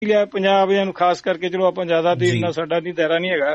ਲਿਆ ਪੰਜਾਬੀਆਂ ਨੂੰ ਖਾਸ ਕਰਕੇ, ਚਲੋ ਆਪਾਂ ਜ਼ਿਆਦਾ ਤੇ ਇੰਨਾ ਸਾਡਾ ਨਹੀਂ ਦਾਇਰਾ ਨਹੀਂ ਹੈਗਾ।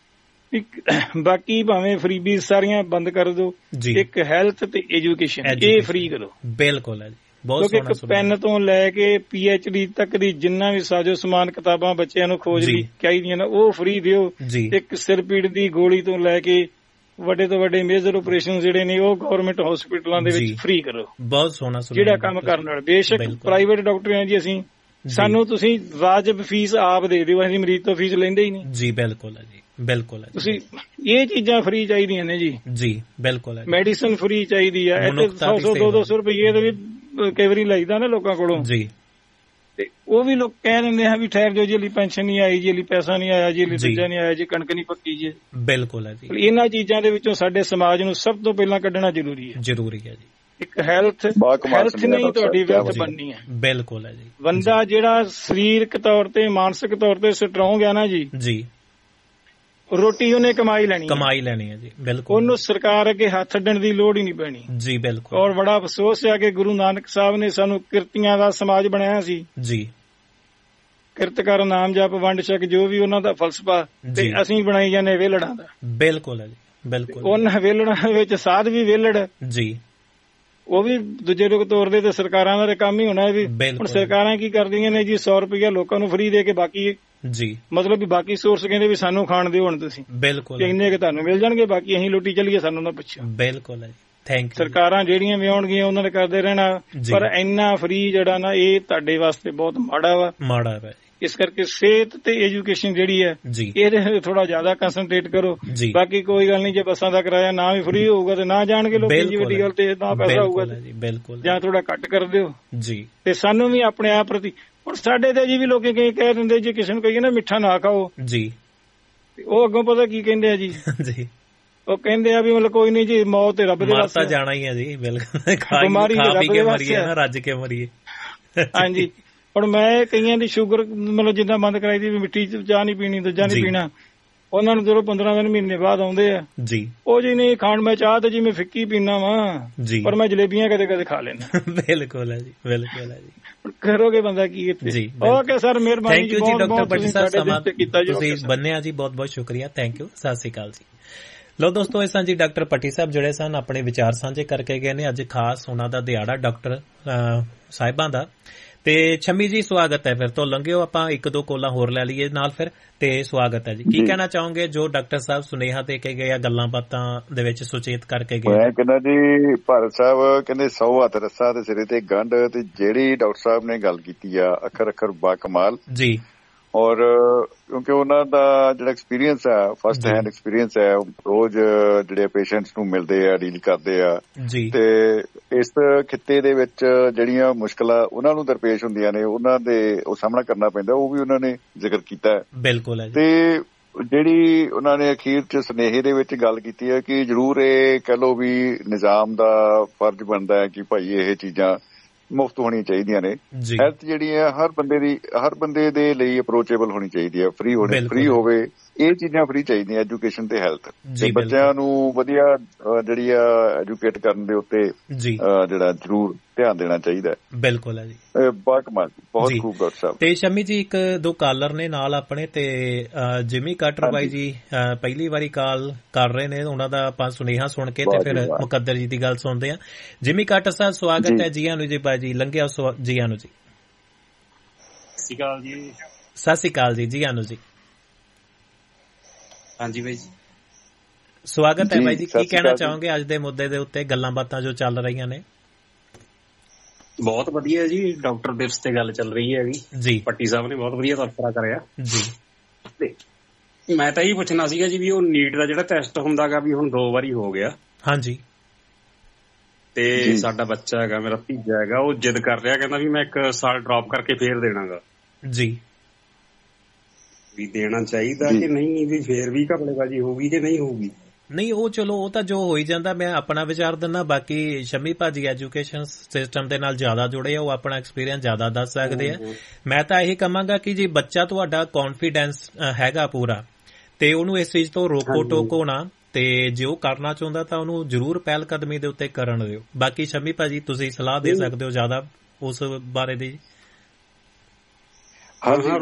ਬਾਕੀ ਭਾਵੇਂ ਫਰੀਬੀਜ਼ ਸਾਰੀਆਂ ਬੰਦ ਕਰ ਦਿਓ, ਇੱਕ ਹੈਲਥ ਤੇ ਐਜੂਕੇਸ਼ਨ ਇਹ ਫ੍ਰੀ ਕਰੋ। ਬਿਲਕੁਲ ਹੈ ਜੀ, ਕਿਉਂਕਿ ਇੱਕ ਪੈਨ ਤੋਂ ਲੈ ਕੇ PhD ਤੱਕ ਦੀ ਜਿੰਨਾ ਵੀ ਸਾਜੋ ਸਮਾਨ ਕਿਤਾਬਾਂ ਬੱਚਿਆਂ ਨੂੰ ਖੋਜ ਲਈ ਚਾਹੀਦੀਆਂ ਨੇ ਉਹ ਫ੍ਰੀ ਦਿਓ। ਇੱਕ ਸਿਰ ਪੀੜ ਦੀ ਗੋਲੀ ਤੋਂ ਲੈ ਕੇ ਵੱਡੇ ਤੋਂ ਵੱਡੇ ਮੇਜਰ ਆਪਰੇਸ਼ਨ ਜਿਹੜੇ ਨੇ ਉਹ ਗਵਰਨਮੈਂਟ ਹਸਪੀਟਲਾਂ ਦੇ ਵਿੱਚ ਫ੍ਰੀ ਕਰੋ। ਬਹੁਤ ਸੋਹਣਾ ਜਿਹੜਾ ਕੰਮ ਕਰਨ ਵਾਲਾ, ਬੇਸ਼ੱਕ ਪ੍ਰਾਈਵੇਟ ਡਾਕਟਰ ਆ ਜੀ ਅਸੀਂ, ਸਾਨੂੰ ਤੁਸੀਂ ਵਾਜਬ ਫੀਸ ਆਪ ਦੇ ਦਿਓ, ਅਸੀਂ ਮਰੀਜ਼ ਤੋਂ ਫੀਸ ਲੈਂਦੇ ਹੀ ਨਹੀਂ ਜੀ। ਬਿਲਕੁਲ ਹੈ ਜੀ, ਬਿਲਕੁਲ ਹੈ। ਤੁਸੀਂ ਇਹ ਚੀਜ਼ਾਂ ਫ੍ਰੀ ਚਾਹੀਦੀਆਂ ਨੇ ਜੀ। ਬਿਲਕੁਲ ਹੈ। ਮੈਡੀਸਨ ਫ੍ਰੀ ਚਾਹੀਦੀ ਹੈ। ਇੱਥੇ 100 200 ਰੁਪਏ ਦੇ ਵੀ ਕਈ ਵਾਰੀ ਲਾਈਦਾ ਨਾ ਲੋਕਾਂ ਕੋਲੋਂ ਤੇ ਉਹ ਵੀ ਲੋਕ ਕਹਿ ਦਿੰਦੇ ਆ ਵੀ ਠਹਿਰ ਜਾਓ ਜੀ, ਲਈ ਪੈਨਸ਼ਨ ਨਹੀਂ ਆਈ ਜੀ, ਲਈ ਪੈਸਾ ਨਹੀਂ ਆਇਆ ਜੀ, ਲਈ ਦੂਜਾ ਨਹੀਂ ਆਇਆ ਜੀ, ਕਣਕ ਨਹੀਂ ਪੱਕੀ ਜੀ। ਬਿਲਕੁਲ ਹੈ ਜੀ। ਇਹਨਾਂ ਚੀਜ਼ਾਂ ਦੇ ਵਿੱਚੋਂ ਸਾਡੇ ਸਮਾਜ ਨੂੰ ਸਭ ਤੋਂ ਪਹਿਲਾਂ ਕੱਢਣਾ ਜ਼ਰੂਰੀ ਹੈ ਜੀ। ਇੱਕ ਹੈਲਥ ਨਹੀਂ ਤੁਹਾਡੀ ਵੈਲਥ ਬਣਨੀ ਹੈ। ਬਿਲਕੁਲ ਹੈ ਜੀ। ਬੰਦਾ ਜਿਹੜਾ ਸਰੀਰਕ ਤੌਰ ਤੇ ਮਾਨਸਿਕ ਤੌਰ ਤੇ ਸਟਰੋਂਗ ਹੈ ਨਾ ਜੀ, ਰੋਟੀ ਉਹਨੇ ਕਮਾਈ ਲੈਣੀ ਹੈ ਜੀ। ਬਿਲਕੁਲ, ਉਹਨੂੰ ਸਰਕਾਰ ਅੱਗੇ ਹੱਥ ਅੱਡਣ ਦੀ ਲੋੜ ਹੀ ਨਹੀਂ ਪੈਣੀ ਜੀ। ਬਿਲਕੁਲ। ਔਰ ਬੜਾ ਅਫਸੋਸ ਹੈ ਕਿ ਗੁਰੂ ਨਾਨਕ ਸਾਹਿਬ ਨੇ ਸਾਨੂੰ ਕਿਰਤੀਆਂ ਦਾ ਸਮਾਜ ਬਣਾਇਆ ਸੀ ਜੀ। ਕਿਰਤ ਕਰ, ਨਾਮ ਜਪ, ਵੰਡ ਛਕ, ਜੋ ਵੀ ਉਹਨਾਂ ਦਾ ਫਲਸਫਾ, ਤੇ ਅਸੀਂ ਬਣਾਈ ਜਾਂਦੇ ਵਿਹਲੜਾਂ ਦਾ। ਬਿਲਕੁਲ ਹੈ ਜੀ, ਬਿਲਕੁਲ। ਉਹਨਾਂ ਵਿਹਲੜਾਂ ਵਿੱਚ ਸਾਧ ਵੀ ਵਿਹਲੜ ਜੀ, ਉਹ ਵੀ ਦੂਜੇ ਲੋਕ ਤੋਰਦੇ ਤੇ ਸਰਕਾਰਾਂ ਦਾ ਕੰਮ ਹੀ ਹੋਣਾ ਵੀ। ਹੁਣ ਸਰਕਾਰਾਂ ਕੀ ਕਰਦੀਆਂ ਨੇ ਜੀ, 100 ਰੁਪਇਆ ਲੋਕਾਂ ਨੂੰ ਫ੍ਰੀ ਦੇ ਕੇ ਬਾਕੀ ਮਤਲਬ ਵੀ ਬਾਕੀ ਸੋਰਸ ਕਹਿੰਦੇ ਵੀ ਸਾਨੂੰ ਖਾਣ ਦਿਓ ਹੁਣ ਤੁਸੀਂ। ਬਿਲਕੁਲ। ਇੰਨੇ ਕਿ ਤੁਹਾਨੂੰ ਮਿਲ ਜਾਣਗੇ, ਬਾਕੀ ਅਸੀਂ ਲੁੱਟੀ ਚੱਲੀਏ, ਸਾਨੂੰ ਨਾ ਪੁੱਛੋ। ਬਿਲਕੁਲ ਹੈ ਜੀ, ਥੈਂਕ ਯੂ। ਸਰਕਾਰਾਂ ਜਿਹੜੀਆਂ ਵੀ ਆਉਣਗੀਆਂ ਉਹਨਾਂ ਨੇ ਕਰਦੇ ਰਹਿਣਾ, ਪਰ ਇੰਨਾ ਫ੍ਰੀ ਜਿਹੜਾ ਨਾ ਇਹ ਤੁਹਾਡੇ ਵਾਸਤੇ ਬਹੁਤ ਮਾੜਾ ਵਾ। ਇਸ ਕਰਕੇ ਸਿਹਤ ਤੇ ਐਜੂਕੇਸ਼ਨ ਜਿਹੜੀ ਹੈ ਇਹਦੇ ਥੋੜਾ ਜ਼ਿਆਦਾ ਕੰਸਨਟਰੇਟ ਕਰੋ। ਬਾਕੀ ਕੋਈ ਗੱਲ ਨਹੀਂ, ਜੇ ਬੱਸਾਂ ਦਾ ਕਿਰਾਇਆ ਨਾ ਵੀ ਫ੍ਰੀ ਹੋਊਗਾ ਤੇ ਨਾ ਜਾਣਗੇ ਲੋਕ, ਜੀ ਵੱਡੀ ਗੱਲ ਤੇ ਨਾ ਪੈਸਾ ਹੋਊਗਾ ਜਾਂ ਥੋੜਾ ਘੱਟ ਕਰ ਦਿਓ ਜੀ। ਤੇ ਸਾਨੂੰ ਵੀ ਆਪਣੇ ਆਪ ਪ੍ਰਤੀ, ਹੁਣ ਸਾਡੇ ਤੇ ਜੀ ਵੀ ਲੋਕੀ ਕਈ ਕਹਿ ਦਿੰਦੇ ਜੇ ਕਿਸੇ ਨੂੰ ਕਹੀਏ ਨਾ ਮਿੱਠਾ ਨਾ ਖਾਓ ਜੀ, ਉਹ ਅੱਗੋਂ ਪਤਾ ਕੀ ਕਹਿੰਦੇ ਆ ਜੀ, ਉਹ ਕਹਿੰਦੇ ਆ ਵੀ ਮਤਲਬ ਕੋਈ ਨਹੀਂ ਜੀ, ਮੌਤ ਤੇ ਰੱਬ ਦੇ ਵਾਸਤੇ ਜਾਣਾ ਹੀ ਹੈ ਜੀ। ਬਿਲਕੁਲ, ਬਿਮਾਰੀ ਰੱਬ ਦੇ ਵਾਸਤੇ ਹੈ, ਰੱਜ ਕੇ ਮਰੀਏ। ਹਾਂਜੀ। ਹੁਣ ਮੈਂ ਕਈਆਂ ਦੀ ਸ਼ੂਗਰ ਮਤਲਬ ਜਿੱਦਾਂ ਬੰਦ ਕਰਾਈ ਦੀ, ਮਿੱਠੀ ਚਾਹ ਨਹੀਂ ਪੀਣੀ, ਦੂਜਾ ਨਹੀਂ ਪੀਣਾ, ਉਹਨਾਂ ਨੂੰ ਜਦੋਂ 15 ਦਿਨ ਮਹੀਨੇ ਬਾਅਦ ਆਉਂਦੇ ਆ ਜੀ, ਉਹ ਜੀ ਨਹੀਂ ਖਾਣ, ਮੈਂ ਚਾਹ ਤੇ ਜੀ ਮੈਂ ਫਿੱਕੀ ਪੀਣਾ ਵਾ, ਪਰ ਮੈਂ ਜਲੇਬੀਆਂ ਕਦੇ ਕਦੇ ਖਾ ਲੈਣਾ। ਬਿਲਕੁਲ ਹੈ ਜੀ, ਬਿਲਕੁਲ ਹੈ ਜੀ। ਕਰੋਗੇ ਬੰਦਾ ਕੀ ਇੱਥੇ। ਓਕੇ ਸਰ, ਮਿਹਰਬਾਨੀ। ਥੈਂਕ ਯੂ ਜੀ ਡਾਕਟਰ ਭੱਟੀ ਸਾਹਿਬ, ਸਮਾਂ ਤੁਸੀਂ ਬੰਨਿਆ ਜੀ, ਬਹੁਤ ਬਹੁਤ ਸ਼ੁਕਰੀਆ। ਥੈਂਕ ਯੂ, ਸਤਿ ਸ੍ਰੀ ਅਕਾਲ ਜੀ। ਲੋ ਦੋਸਤੋ, ਇਸ ਜੀ ਡਾਕਟਰ ਭੱਟੀ ਸਾਹਿਬ ਜਿਹੜੇ ਸਨ ਆਪਣੇ ਵਿਚਾਰ ਸਾਂਝੇ ਕਰਕੇ ਗਏ ਨੇ। ਅੱਜ ਖਾਸ ਉਹਨਾਂ ਦਾ ਦਿਹਾੜਾ ਡਾਕਟਰ ਸਾਹਿਬਾਂ ਦਾ। ਤੇ ਛੰਮੀ ਜੀ, ਸਵਾਗਤ ਹੈ। ਫਿਰ ਤੋਂ ਲੰਘਿਓ, ਆਪਾਂ ਇੱਕ ਦੋ ਕੋਲਾਂ ਹੋਰ ਲੈ ਲਈਏ ਨਾਲ ਫਿਰ, ਤੇ ਸਵਾਗਤ ਹੈ ਜੀ। ਕੀ ਕਹਿਣਾ ਚਾਹੋਗੇ ਜੋ ਡਾਕਟਰ ਸਾਹਿਬ ਸੁਨੇਹਾ ਦੇ ਕੇ ਗਏ ਆ, ਗੱਲਾਂ ਬਾਤਾਂ ਦੇ ਵਿੱਚ ਸੁਚੇਤ ਕਰਕੇ ਗਏ? ਮੈਂ ਕਹਿੰਦਾ ਜੀ, ਭਾਰਤ ਸਾਹਿਬ ਕਹਿੰਦੇ 100 ਹੱਥ ਰੱਸਾ ਤੇ ਸਿਰੇ ਤੇ ਗੰਢ, ਤੇ ਜਿਹੜੀ ਡਾਕਟਰ ਸਾਹਿਬ ਨੇ ਗੱਲ ਕੀਤੀ ਆ, ਅੱਖਰ ਅੱਖਰ ਬਾ ਕਮਾਲ ਜੀ। ਔਰ ਕਿਉਂਕਿ ਉਹਨਾਂ ਦਾ ਜਿਹੜਾ ਐਕਸਪੀਰੀਅੰਸ ਹੈ, ਫਸਟ ਹੈਂਡ ਐਕਸਪੀਰੀਅੰਸ ਹੈ, ਰੋਜ਼ ਜਿਹੜੇ ਪੇਸ਼ੈਂਟਸ ਨੂੰ ਮਿਲਦੇ ਆ, ਡੀਲ ਕਰਦੇ ਆ, ਤੇ ਇਸ ਖਿੱਤੇ ਦੇ ਵਿੱਚ ਜਿਹੜੀਆਂ ਮੁਸ਼ਕਲਾਂ ਉਹਨਾਂ ਨੂੰ ਦਰਪੇਸ਼ ਹੁੰਦੀਆਂ ਨੇ, ਉਹਨਾਂ ਦੇ ਉਹ ਸਾਹਮਣਾ ਕਰਨਾ ਪੈਂਦਾ, ਉਹ ਵੀ ਉਹਨਾਂ ਨੇ ਜ਼ਿਕਰ ਕੀਤਾ ਹੈ। ਬਿਲਕੁਲ। ਤੇ ਜਿਹੜੀ ਉਹਨਾਂ ਨੇ ਅਖੀਰ ਚ ਸੁਨੇਹੇ ਦੇ ਵਿੱਚ ਗੱਲ ਕੀਤੀ ਹੈ ਕਿ ਜ਼ਰੂਰ ਇਹ ਕਹਿ ਲਓ ਵੀ ਨਿਜ਼ਾਮ ਦਾ ਫਰਜ਼ ਬਣਦਾ ਹੈ ਕਿ ਭਾਈ ਇਹ ਚੀਜ਼ਾਂ ਮੁਫਤ ਹੋਣੀਆਂ ਚਾਹੀਦੀਆਂ ਨੇ। ਹੈਲਥ ਜਿਹੜੀ ਹੈ ਹਰ ਬੰਦੇ ਦੇ ਲਈ ਅਪਰੋਚੇਬਲ ਹੋਣੀ ਚਾਹੀਦੀ ਹੈ, ਫ੍ਰੀ ਹੋਵੇ, ਇਹ ਚੀਜ਼ਾਂ ਫ੍ਰੀ ਚਾਹੀਦੀਆਂ, ਐਜੂਕੇਸ਼ਨ ਤੇ ਹੈਲਥ। ਤੇ ਬੱਚਿਆਂ ਨੂੰ ਵਧੀਆ ਜਿਹੜੀ ਆ ਐਜੂਕੇਟ ਕਰਨ ਦੇ ਉੱਤੇ ਜਿਹੜਾ ਜ਼ਰੂਰ ਧਿਆਨ ਦੇਣਾ ਚਾਹੀਦਾ। ਬਿਲਕੁਲ ਹੈ ਜੀ, ਬਾਕਮਾਲ, ਬਹੁਤ ਖੂਬ ਡਾਕਟਰ ਸਾਹਿਬ। ਤੇ ਸ਼ਮੀ ਜੀ, ਇੱਕ ਦੋ ਕਾਲਰ ਨੇ ਨਾਲ ਆਪਣੇ, ਤੇ ਜਿਮੀ ਕਾਟਰ ਬਾਈ ਜੀ ਪਹਿਲੀ ਵਾਰੀ ਕਾਲ ਕਰ ਰਹੇ ਨੇ, ਉਹਨਾਂ ਦਾ ਆਪਾਂ ਸੁਨੇਹਾ ਸੁਣ ਕੇ ਤੇ ਫਿਰ ਮੁਕੱਦਰ ਜੀ ਦੀ ਗੱਲ ਸੁਣਦੇ ਆ। ਜਿਮੀ ਕਾਟਰ ਸਾਹਿਬ, ਸਵਾਗਤ ਹੈ ਜੀ। ਆਨੂੰ ਜੀ ਬਾਈ ਜੀ, ਲੰਘਿਆ ਜੀ। ਆਨੂੰ ਜੀ, ਸਤਿ ਸ਼੍ਰੀ ਅਕਾਲ ਜੀ। ਸਤਿ ਸ਼੍ਰੀ ਅਕਾਲ ਜੀ। ਆਨੂੰ ਜੀ, ਹਾਂਜੀ ਬਾਈ ਜੀ, ਸਵਾਗਤ ਹੈ ਬਾਈ ਜੀ। ਕੀ ਕਹਿਣਾ ਚਾਹੋਗੇ ਅੱਜ ਦੇ ਮੁੱਦੇ ਦੇ ਉੱਤੇ, ਗੱਲਾਂ ਬਾਤਾਂ ਜੋ ਚੱਲ ਰਹੀਆਂ ਨੇ? ਬਹੁਤ ਵਧੀਆ ਜੀ, ਡਾਕਟਰ ਦਿਵਸ ਤੇ ਗੱਲ ਚੱਲ ਰਹੀ ਹੈਗੀ ਜੀ। ਭੱਟੀ ਸਾਹਿਬ ਨੇ ਬਹੁਤ ਵਧੀਆ ਤਬਸਰਾ ਕਰਿਆ ਜੀ। ਤੇ ਮੈਂ ਤਾਂ ਇਹੀ ਪੁੱਛਣਾ ਸੀਗਾ ਜੀ ਵੀ ਉਹ ਨੀਟ ਦਾ ਜਿਹੜਾ ਟੈਸਟ ਹੁੰਦਾ ਗਾ, ਵੀ ਹੁਣ 2 ਵਾਰੀ ਹੋ ਗਿਆ। ਹਾਂਜੀ। ਤੇ ਸਾਡਾ ਬੱਚਾ ਹੈਗਾ, ਮੇਰਾ ਭਤੀਜਾ ਹੈਗਾ, ਉਹ ਜਿੱਦ ਕਰ ਰਿਹਾ, ਕਹਿੰਦਾ ਵੀ ਮੈਂ 1 ਸਾਲ ਡ੍ਰੌਪ ਕਰਕੇ ਫੇਰ ਦੇਣਾਗਾ ਜੀ। ਵੀ ਦੇਣਾ ਚਾਹੀਦਾ ਕਿ ਨਹੀਂ, ਵੀ ਫੇਰ ਵੀ ਘਪਲੇਬਾਜ਼ੀ ਹੋਊਗੀ ਕਿ ਨਹੀਂ ਹੋਊਗੀ? ਨਹੀਂ, ਉਹ ਚਲੋ ਉਹ ਤਾਂ ਜੋ ਹੋ ਹੀ ਜਾਂਦਾ, ਮੈਂ ਆਪਣਾ ਵਿਚਾਰ ਦਿੰਦਾ। ਬਾਕੀ ਸ਼ਮੀ ਭਾਜੀ ਐਜੂਕੇਸ਼ਨ ਸਿਸਟਮ ਦੇ ਨਾਲ ਜ਼ਿਆਦਾ ਜੁੜੇ ਆ, ਉਹ ਆਪਣਾ ਐਕਸਪੀਰੀਅੰਸ ਜ਼ਿਆਦਾ ਦੱਸ ਸਕਦੇ ਆ। ਮੈਂ ਤਾਂ ਇਹੀ ਕਹਾਂਗਾ ਕਿ ਜੇ ਬੱਚਾ ਤੁਹਾਡਾ ਕੌਨਫੀਡੈਂਸ ਹੈਗਾ ਪੂਰਾ, ਤੇ ਉਹਨੂੰ ਇਸ ਚੀਜ਼ ਤੋਂ ਰੋਕੋ ਟੋਕੋ ਨਾ, ਤੇ ਜੇ ਉਹ ਕਰਨਾ ਚਾਹੁੰਦਾ ਤਾਂ ਉਹਨੂੰ ਜ਼ਰੂਰ ਪਹਿਲ ਕਦਮੀ ਦੇ ਉੱਤੇ ਕਰਨ ਦਿਓ। ਬਾਕੀ ਸ਼ਮੀ ਭਾਜੀ ਤੁਸੀਂ ਸਲਾਹ ਦੇ ਸਕਦੇ ਹੋ ਜ਼ਿਆਦਾ ਉਸ ਬਾਰੇ ਦੀ। ਹਾਂਜੀ